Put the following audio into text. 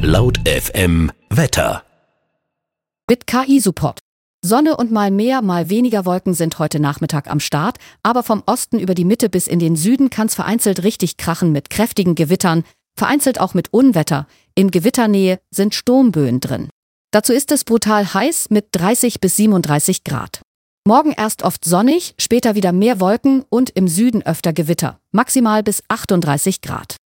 Laut FM Wetter. Mit KI-Support. Sonne und mal mehr, mal weniger Wolken sind heute Nachmittag am Start, aber vom Osten über die Mitte bis in den Süden kann es vereinzelt richtig krachen mit kräftigen Gewittern, vereinzelt auch mit Unwetter. In Gewitternähe sind Sturmböen drin. Dazu ist es brutal heiß mit 30 bis 37 Grad. Morgen erst oft sonnig, später wieder mehr Wolken und im Süden öfter Gewitter, maximal bis 38 Grad.